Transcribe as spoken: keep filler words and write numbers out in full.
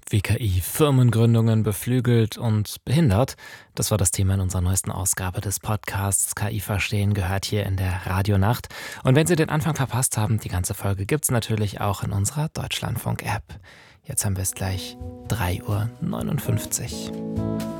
Wie K I Firmengründungen beflügelt und behindert. Das war das Thema in unserer neuesten Ausgabe des Podcasts K I Verstehen gehört hier in der Radionacht. Und wenn Sie den Anfang verpasst haben, die ganze Folge gibt's natürlich auch in unserer Deutschlandfunk-App. Jetzt haben wir es gleich drei Uhr neunundfünfzig.